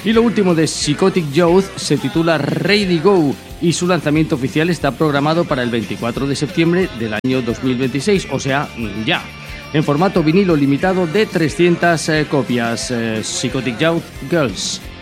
Y lo último de Psychotic Youth se titula Ready Go y su lanzamiento oficial está programado para el 24 de septiembre del año 2026, o sea, ya. En formato vinilo limitado de 300 copias. Psychotic Youth Girls.